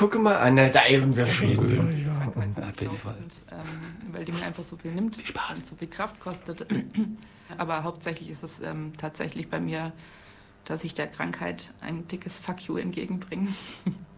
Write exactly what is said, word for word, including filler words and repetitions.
gucke mal an, da irgendwer reden wir. Ja, auf jeden Fall. Und, ähm, weil die mir einfach so viel nimmt und so viel Kraft kostet. Aber hauptsächlich ist es ähm, tatsächlich bei mir, dass ich der Krankheit ein dickes Fuck you entgegenbringe.